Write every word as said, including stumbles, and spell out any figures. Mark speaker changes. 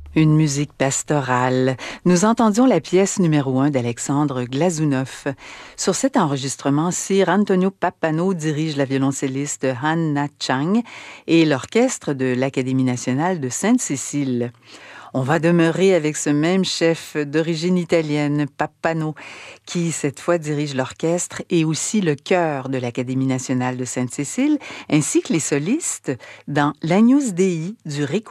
Speaker 1: Une musique pastorale. Nous entendions la pièce numéro un d'Alexandre Glazunov. Sur cet enregistrement, Sir Antonio Pappano dirige la violoncelliste Hanna Chang et l'orchestre de l'Académie nationale de Sainte-Cécile. On va demeurer avec ce même chef d'origine italienne, Pappano, qui cette fois dirige l'orchestre et aussi le chœur de l'Académie nationale de Sainte-Cécile, ainsi que les solistes dans l'Agnus Dei du Requiem